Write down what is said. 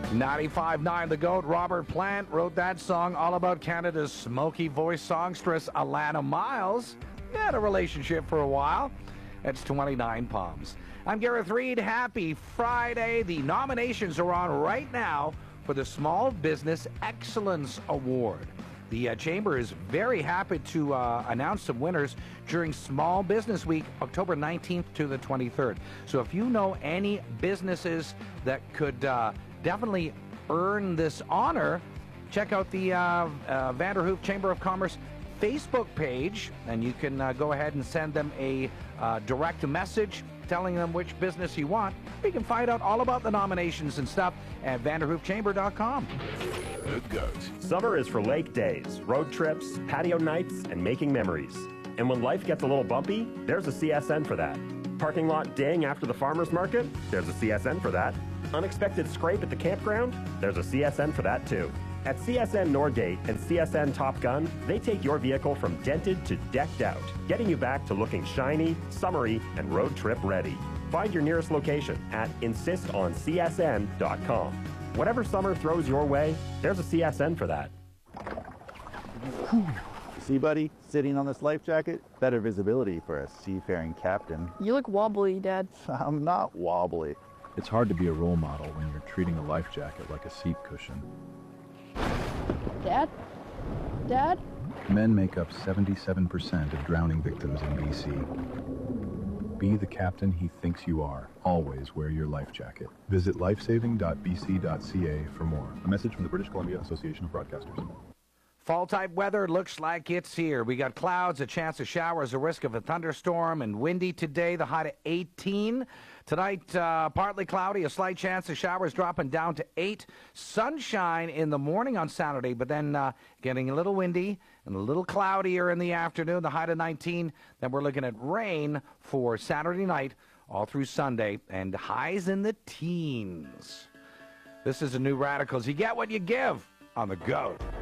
95.9 The GOAT, Robert Plant, wrote that song all about Canada's smoky voice songstress Alana Miles. They had a relationship for a while. It's 29 Palms. I'm Gareth Reed. Happy Friday. The nominations are on right now for the Small Business Excellence Award. The Chamber is very happy to announce some winners during Small Business Week, October 19th to the 23rd. So if you know any businesses that could definitely earn this honor, check out the Vanderhoof Chamber of Commerce Facebook page, and you can go ahead and send them a direct message telling them which business you want. You can find out all about the nominations and stuff at vanderhoofchamber.com. The GOAT. Summer is for lake days, road trips, patio nights, and making memories. And when life gets a little bumpy, there's a CSN for that. Parking lot ding after the farmer's market? There's a CSN for that. Unexpected scrape at the campground? There's a CSN for that too. At CSN Norgate and CSN Top Gun, they take your vehicle from dented to decked out, getting you back to looking shiny, summery, and road trip ready. Find your nearest location at insistoncsn.com. Whatever summer throws your way, there's a CSN for that. See, buddy, sitting on this life jacket, better visibility for a seafaring captain. You look wobbly, Dad. I'm not wobbly. It's hard to be a role model when you're treating a life jacket like a seat cushion. Dad? Dad? Men make up 77% of drowning victims in BC. Be the captain he thinks you are. Always wear your life jacket. Visit lifesaving.bc.ca for more. A message from the British Columbia Association of Broadcasters. Fall-type weather looks like it's here. We got clouds, a chance of showers, a risk of a thunderstorm, and windy today, the high to 18. Tonight, partly cloudy, a slight chance of showers dropping down to 8. Sunshine in the morning on Saturday, but then getting a little windy and a little cloudier in the afternoon, the high to 19. Then we're looking at rain for Saturday night all through Sunday, and highs in the teens. This is a New Radicals. You get what you give on the GOAT.